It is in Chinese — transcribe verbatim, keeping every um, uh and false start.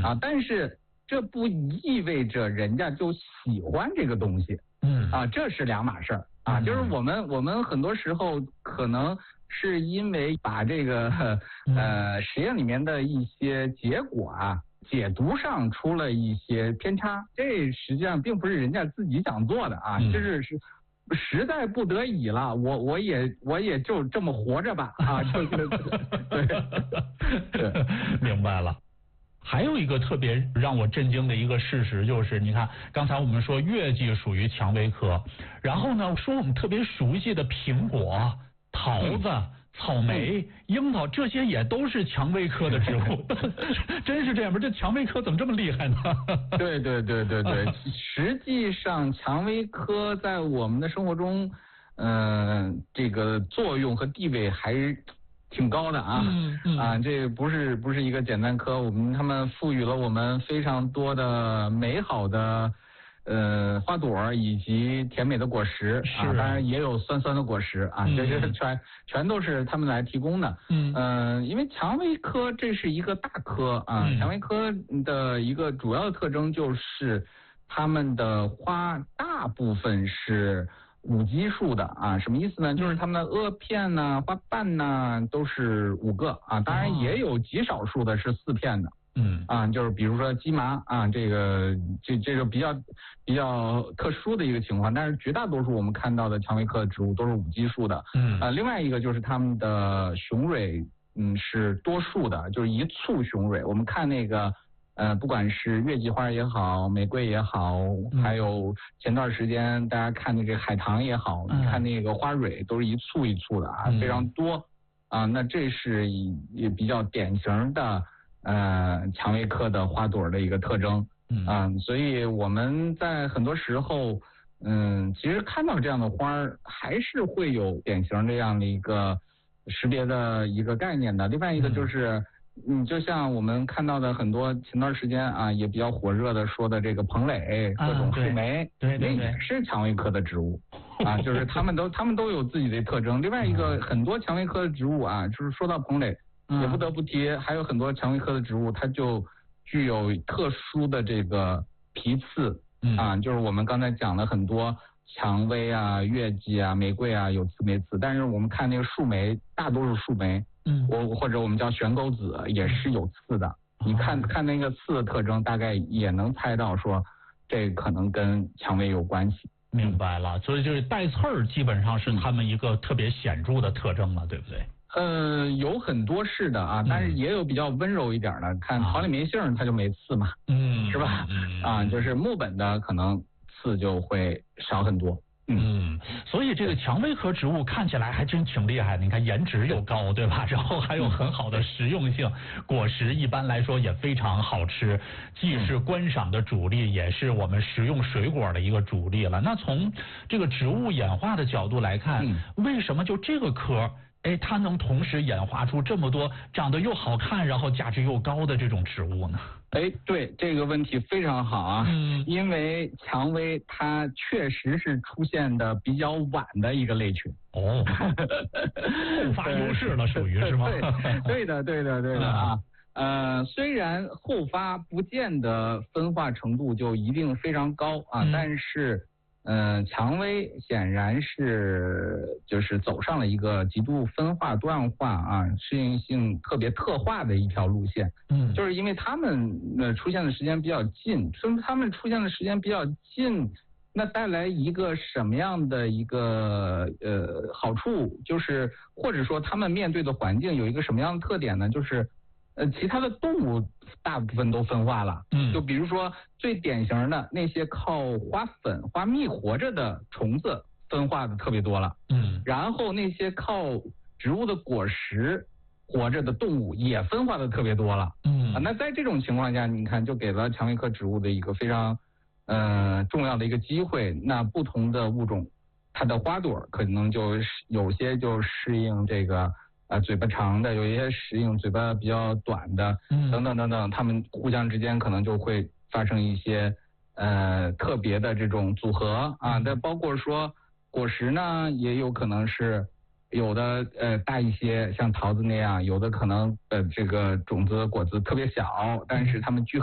啊，但是这不意味着人家就喜欢这个东西。 嗯啊，这是两码事儿啊，就是我们我们很多时候可能是因为把这个呃实验里面的一些结果啊解读上出了一些偏差，这实际上并不是人家自己想做的啊，这是是实在不得已了，我我也我也就这么活着吧啊，就就对对， 明白了。还有一个特别让我震惊的一个事实就是，你看刚才我们说月季属于蔷薇科，然后呢说我们特别熟悉的苹果、桃子、嗯、草莓、樱桃，这些也都是蔷薇科的植物，真是这样吗？这蔷薇科怎么这么厉害呢？ 对对对对对，实际上蔷薇科在我们的生活中，嗯、呃，这个作用和地位还是挺高的啊， 嗯嗯、 啊，这不是不是一个简单科，我们他们赋予了我们非常多的美好的呃花朵以及甜美的果实啊，当然也有酸酸的果实啊，这些、嗯、全全都是他们来提供的。嗯，呃，因为蔷薇科这是一个大科啊，蔷薇科的一个主要的特征就是它们的花大部分是五基数的啊，什么意思呢？就是它们的萼片呢、花瓣呢都是五个啊，当然也有极少数的是四片的。嗯啊，就是比如说鸡麻啊，这个这这个比较比较特殊的一个情况，但是绝大多数我们看到的蔷薇科的植物都是五基数的。嗯啊，另外一个就是它们的雄蕊，嗯是多数的，就是一簇雄蕊。我们看那个。呃，不管是月季花也好，玫瑰也好，还有前段时间大家看的这个海棠也好，嗯、你看那个花蕊都是一簇一簇的啊，嗯、非常多啊。那这是也比较典型的呃蔷薇科的花朵的一个特征。嗯啊，所以我们在很多时候，嗯，其实看到这样的花儿，还是会有典型这样的一个识别的一个概念的。另外一个就是。嗯嗯，就像我们看到的很多前段时间啊也比较火热的说的这个蓬蕾、各种树莓， 啊、对对对， 那也是蔷薇科的植物啊，就是它们都它们都有自己的特征。另外一个，很多蔷薇科的植物啊，就是说到蓬蕾，也不得不提，还有很多蔷薇科的植物，它就具有特殊的这个皮刺啊，就是我们刚才讲了很多。蔷薇啊、月季啊、玫瑰啊有刺没刺，但是我们看那个树莓，大多数树莓，嗯，我或者我们叫悬钩子也是有刺的。嗯、你看看那个刺的特征，大概也能猜到说，这可能跟蔷薇有关系。 明白了，所以就是带刺儿基本上是它们一个特别显著的特征了，对不对？ 呃，有很多是的啊，但是也有比较温柔一点的，嗯、看桃李莓杏它就没刺嘛，嗯，是吧？嗯、啊，就是木本的可能。刺就会少很多， 嗯，嗯所以这个蔷薇科植物看起来还真挺厉害的。你看颜值又高，对吧？然后还有很好的实用性，果实一般来说也非常好吃，既是观赏的主力，也是我们食用水果的一个主力了。那从这个植物演化的角度来看，嗯、为什么就这个科？哎，它能同时演化出这么多长得又好看，然后价值又高的这种植物呢？ 哎，对，这个问题非常好啊，嗯，因为蔷薇它确实是出现的比较晚的一个类群。 哦，后发优势了，属于是吗？ 对的，对的，对的啊。呃，虽然后发不见得分化程度就一定非常高啊，嗯、但是。嗯、呃，蔷薇显然是就是走上了一个极度分化多样化啊，适应性特别特化的一条路线。嗯，就是因为它们呃出现的时间比较近，说明它们出现的时间比较近，那带来一个什么样的一个呃好处？就是或者说它们面对的环境有一个什么样的特点呢？就是呃，其他的动物大部分都分化了，嗯，就比如说最典型的那些靠花粉、花蜜活着的虫子，分化的特别多了，嗯，然后那些靠植物的果实活着的动物也分化的特别多了，嗯，啊，那在这种情况下，你看就给了蔷薇科植物的一个非常呃重要的一个机会，那不同的物种，它的花朵可能就有些就适应这个。啊，嘴巴长的，有一些适应嘴巴比较短的，嗯，等等等等，它们互相之间可能就会发生一些呃特别的这种组合啊。那包括说果实呢，也有可能是有的呃大一些，像桃子那样，有的可能呃这个种子果子特别小，但是它们聚合。